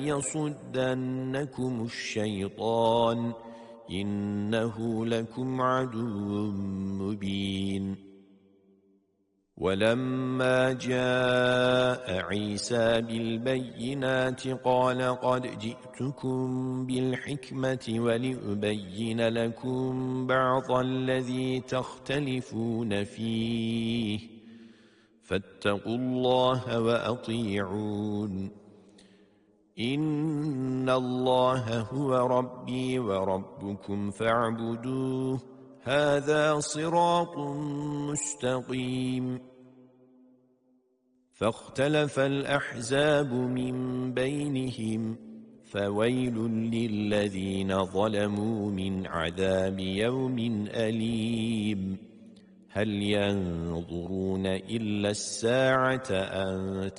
يصدنكم الشيطان إنه لكم عدو مبين. ولما جاء عيسى بالبينات قال قد جئتكم بالحكمة ولأبين لكم بعض الذي تختلفون فيه فاتقوا الله وأطيعون. إن الله هو ربي وربكم فاعبدوه هذا صراط مستقيم. فاختلف الأحزاب من بينهم فويل للذين ظلموا من عذاب يوم أليم. هل ينظرون إلا الساعة أن